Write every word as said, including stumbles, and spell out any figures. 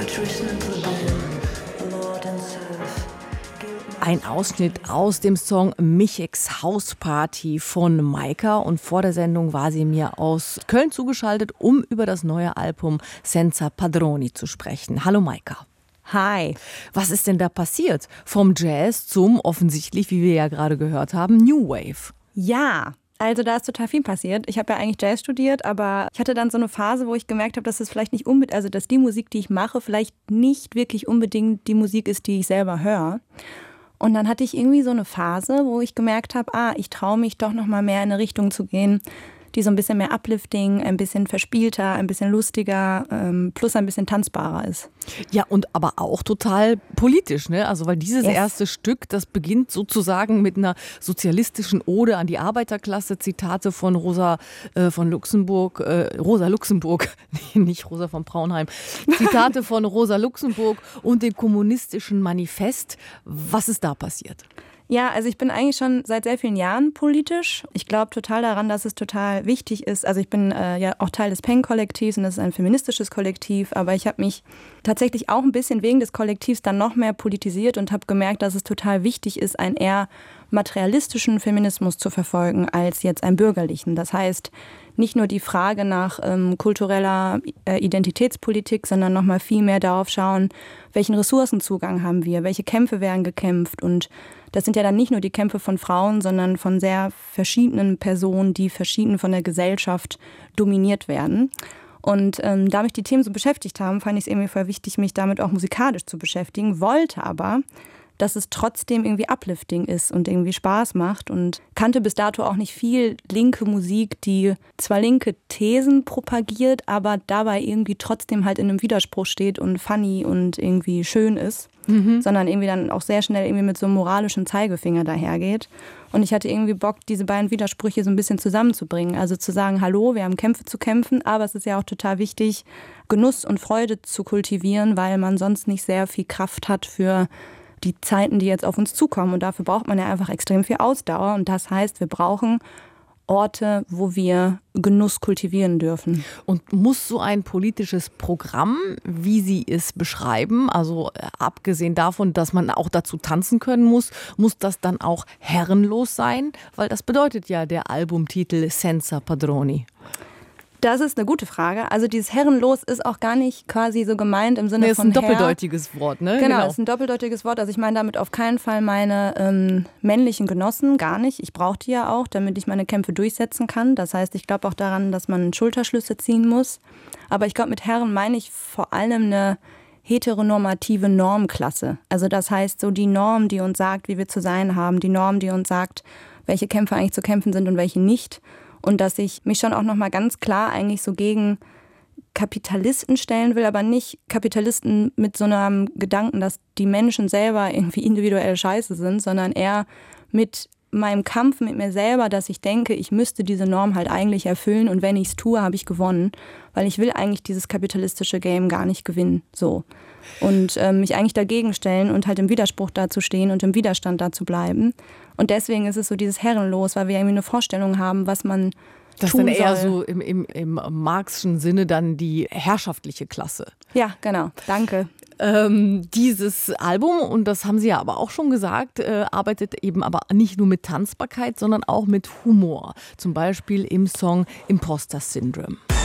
Ein Ausschnitt aus dem Song Micheks Hausparty von Maika. Und vor der Sendung war sie mir aus Köln zugeschaltet, um über das neue Album Senza Padroni zu sprechen. Hallo Maika. Hi. Was ist denn da passiert? Vom Jazz zum offensichtlich, wie wir ja gerade gehört haben, New Wave. Ja, also da ist total viel passiert. Ich habe ja eigentlich Jazz studiert, aber ich hatte dann so eine Phase, wo ich gemerkt habe, dass es vielleicht nicht unbedingt, also dass die Musik, die ich mache, vielleicht nicht wirklich unbedingt die Musik ist, die ich selber höre. Und dann hatte ich irgendwie so eine Phase, wo ich gemerkt habe, ah, ich traue mich doch noch mal mehr in eine Richtung zu gehen, die so ein bisschen mehr uplifting, ein bisschen verspielter, ein bisschen lustiger, ähm, plus ein bisschen tanzbarer ist. Ja, und aber auch total politisch, ne? Also weil dieses yes. erste Stück, das beginnt sozusagen mit einer sozialistischen Ode an die Arbeiterklasse, Zitate von Rosa äh, von Luxemburg, äh, Rosa Luxemburg, nicht Rosa von Braunheim, Zitate von Rosa Luxemburg und dem kommunistischen Manifest. Was ist da passiert? Ja, also ich bin eigentlich schon seit sehr vielen Jahren politisch. Ich glaube total daran, dass es total wichtig ist. Also ich bin äh, ja auch Teil des P E N-Kollektivs und das ist ein feministisches Kollektiv. Aber ich habe mich tatsächlich auch ein bisschen wegen des Kollektivs dann noch mehr politisiert und habe gemerkt, dass es total wichtig ist, einen eher materialistischen Feminismus zu verfolgen als jetzt einen bürgerlichen. Das heißt, nicht nur die Frage nach ähm, kultureller äh, Identitätspolitik, sondern noch mal viel mehr darauf schauen, welchen Ressourcenzugang haben wir, welche Kämpfe werden gekämpft. Und das sind ja dann nicht nur die Kämpfe von Frauen, sondern von sehr verschiedenen Personen, die verschieden von der Gesellschaft dominiert werden. Und ähm, da mich die Themen so beschäftigt haben, fand ich es irgendwie voll wichtig, mich damit auch musikalisch zu beschäftigen, wollte aber, dass es trotzdem irgendwie uplifting ist und irgendwie Spaß macht und kannte bis dato auch nicht viel linke Musik, die zwar linke Thesen propagiert, aber dabei irgendwie trotzdem halt in einem Widerspruch steht und funny und irgendwie schön ist, mhm. sondern irgendwie dann auch sehr schnell irgendwie mit so einem moralischen Zeigefinger dahergeht. Und ich hatte irgendwie Bock, diese beiden Widersprüche so ein bisschen zusammenzubringen. Also zu sagen, hallo, wir haben Kämpfe zu kämpfen, aber es ist ja auch total wichtig, Genuss und Freude zu kultivieren, weil man sonst nicht sehr viel Kraft hat für die Zeiten, die jetzt auf uns zukommen. Und dafür braucht man ja einfach extrem viel Ausdauer. Und das heißt, wir brauchen Orte, wo wir Genuss kultivieren dürfen. Und muss so ein politisches Programm, wie Sie es beschreiben, also abgesehen davon, dass man auch dazu tanzen können muss, muss das dann auch herrenlos sein? Weil das bedeutet ja der Albumtitel Senza Padroni. Das ist eine gute Frage. Also dieses Herrenlos ist auch gar nicht quasi so gemeint im Sinne nee, von ist ein Herr. Doppeldeutiges Wort, ne? Genau, genau, ist ein doppeldeutiges Wort. Also ich meine damit auf keinen Fall meine ähm, männlichen Genossen, gar nicht. Ich brauche die ja auch, damit ich meine Kämpfe durchsetzen kann. Das heißt, ich glaube auch daran, dass man Schulterschlüsse ziehen muss. Aber ich glaube, mit Herren meine ich vor allem eine heteronormative Normklasse. Also das heißt, so die Norm, die uns sagt, wie wir zu sein haben, die Norm, die uns sagt, welche Kämpfe eigentlich zu kämpfen sind und welche nicht. Und dass ich mich schon auch nochmal ganz klar eigentlich so gegen Kapitalisten stellen will, aber nicht Kapitalisten mit so einem Gedanken, dass die Menschen selber irgendwie individuell scheiße sind, sondern eher mit meinem Kampf mit mir selber, dass ich denke, ich müsste diese Norm halt eigentlich erfüllen und wenn ich es tue, habe ich gewonnen, weil ich will eigentlich dieses kapitalistische Game gar nicht gewinnen, so. Und äh, mich eigentlich dagegen stellen und halt im Widerspruch dazu stehen und im Widerstand dazu bleiben. Und deswegen ist es so dieses Herrenlos, weil wir irgendwie eine Vorstellung haben, was man das tun ist dann eher soll. so im, im, im Marxischen Sinne dann die herrschaftliche Klasse. Ja, genau. Danke. Ähm, dieses Album, und das haben Sie ja aber auch schon gesagt, äh, arbeitet eben aber nicht nur mit Tanzbarkeit, sondern auch mit Humor. Zum Beispiel im Song Imposter Syndrome.